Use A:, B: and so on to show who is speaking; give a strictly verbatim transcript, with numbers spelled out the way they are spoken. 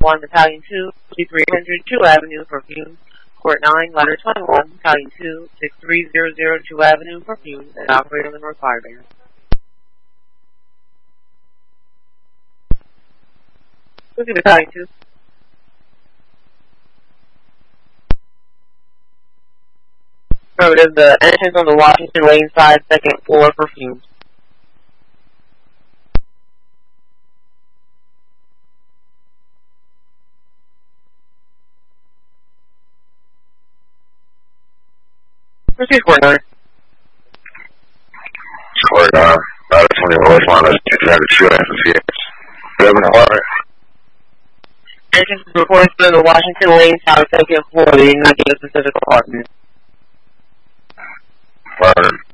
A: one, Battalion two, fifty-three hundred, two Avenue, Perfume. Court nine, Letter twenty-one, Battalion two, six three zero zero, two Avenue, Perfume, and operate on the required area. fifty Battalion two. Affirmative, the entrance on the Washington Lane side, second floor, Perfume. Proceed, Court nine.
B: Court nine, Letter twenty-one, responders, two hundred, two Associates. Governor Harvey.
A: Entrance is reported to the Washington Lane side, second floor, the United States Pacific Apartment.
B: Harvey.